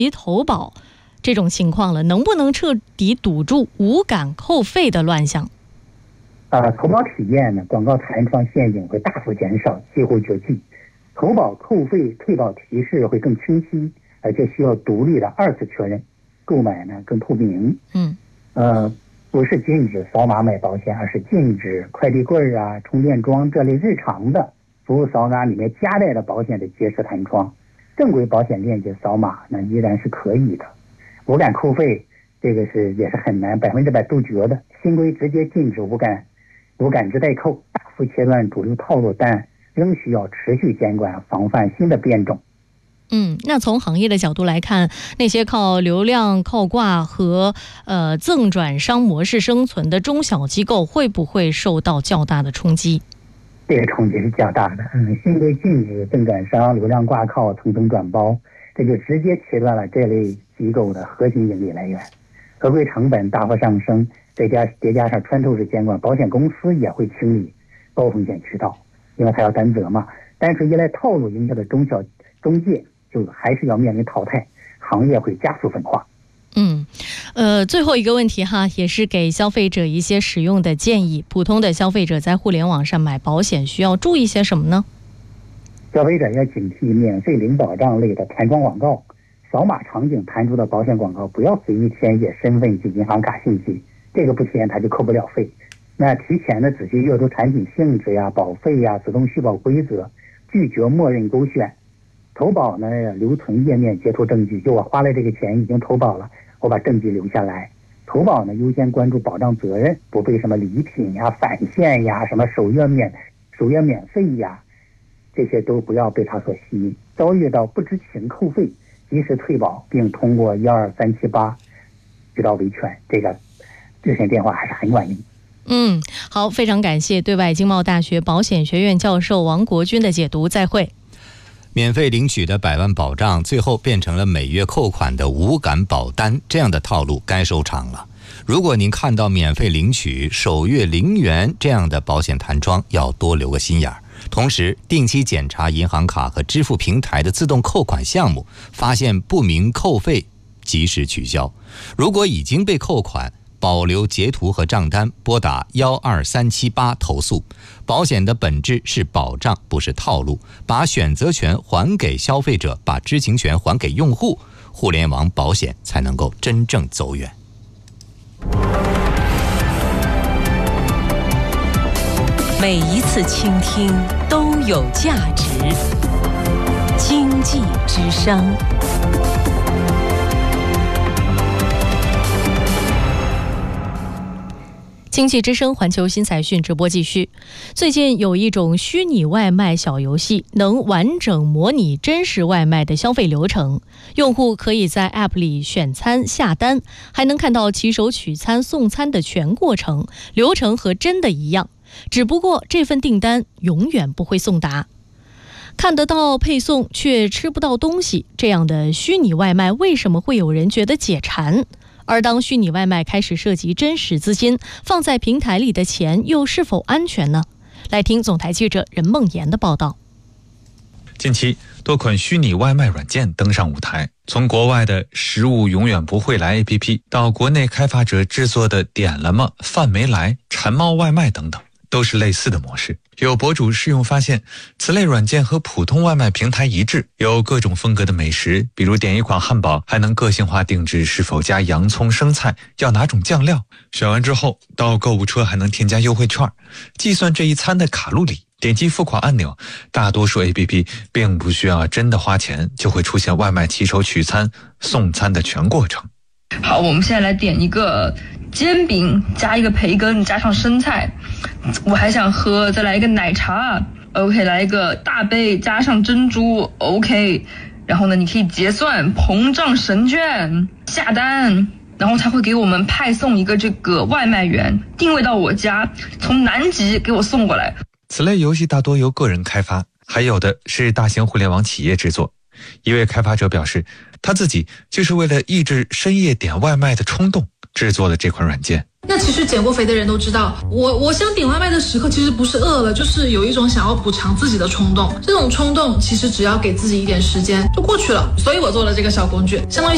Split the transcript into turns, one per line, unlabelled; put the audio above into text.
投保这种情况了，能不能彻底堵住无感扣费的乱象？
投保体验呢，广告弹窗陷阱会大幅减少，几乎绝迹。投保扣费退保提示会更清晰，而且需要独立的2次确认，购买呢更透明。不是禁止扫码买保险，而是禁止快递柜啊、充电桩这类日常的服务扫码里面夹带的保险的揭示弹窗。正规保险链接扫码那依然是可以的。无感扣费这个也是很难100%杜绝的。新规直接禁止无感制代扣，大幅切断主流套路，但仍需要持续监管，防范新的变种。
那从行业的角度来看，那些靠流量靠挂和赠转商模式生存的中小机构会不会受到较大的冲击？
这个冲击是较大的。新规禁止赠转商、流量挂靠、层层转包，这就直接切断了这类机构的核心盈利来源，合规成本大幅上升，叠加上穿透式监管，保险公司也会清理高风险渠道，因为它要担责嘛。单纯依赖套路营销的中介就还是要面临淘汰，行业会加速分化。
最后一个问题哈，也是给消费者一些实用的建议。普通的消费者在互联网上买保险需要注意些什么呢？
消费者要警惕免费零保障类的弹窗广告，扫码场景弹出的保险广告不要随意填写身份及银行卡信息，这个不填它就扣不了费。那提前的仔细阅读产品性质呀、保费呀、自动续保规则，拒绝默认勾选。投保呢，留存页面截图证据，就我花了这个钱已经投保了，我把证据留下来。投保呢，优先关注保障责任，不被什么礼品呀、返现呀、什么首月免费呀，这些都不要被它所吸引。遭遇到不知情扣费，及时退保，并通过12378渠道维权，这个热线电话还是很管用。
好，非常感谢对外经贸大学保险学院教授王国军的解读，再会。
免费领取的100万保障，最后变成了每月扣款的无感保单，这样的套路该收场了。如果您看到免费领取、首月0元这样的保险弹窗，要多留个心眼儿。同时，定期检查银行卡和支付平台的自动扣款项目，发现不明扣费，及时取消。如果已经被扣款，保留截图和账单，拨打12378投诉。保险的本质是保障，不是套路。把选择权还给消费者，把知情权还给用户，互联网保险才能够真正走远。
每一次倾听都有价值。经济之声。
经济之声环球新财讯直播继续。最近有一种虚拟外卖小游戏，能完整模拟真实外卖的消费流程。用户可以在 App 里选餐下单，还能看到骑手取餐送餐的全过程，流程和真的一样。只不过这份订单永远不会送达。看得到配送却吃不到东西，这样的虚拟外卖为什么会有人觉得解馋？而当虚拟外卖开始涉及真实资金，放在平台里的钱又是否安全呢？来听总台记者任梦妍的报道。
近期，多款虚拟外卖软件登上舞台，从国外的食物永远不会来 APP 到国内开发者制作的点了吗、饭没来、馋猫外卖等等，都是类似的模式。有博主试用发现，此类软件和普通外卖平台一致，有各种风格的美食，比如点一款汉堡还能个性化定制是否加洋葱生菜，要哪种酱料，选完之后到购物车还能添加优惠券，计算这一餐的卡路里，点击付款按钮，大多数 APP 并不需要真的花钱，就会出现外卖骑手取餐送餐的全过程。
好，我们现在来点一个煎饼加一个培根加上生菜，我还想喝，再来一个奶茶 OK， 来一个大杯加上珍珠 OK， 然后呢你可以结算膨胀神券下单，然后他会给我们派送一个这个外卖员定位到我家，从南极给我送过来。
此类游戏大多由个人开发，还有的是大型互联网企业制作。一位开发者表示，他自己就是为了抑制深夜点外卖的冲动制作了这款软件。
那其实减过肥的人都知道，我想点外卖的时刻其实不是饿了，就是有一种想要补偿自己的冲动。这种冲动其实只要给自己一点时间就过去了，所以我做了这个小工具，相当于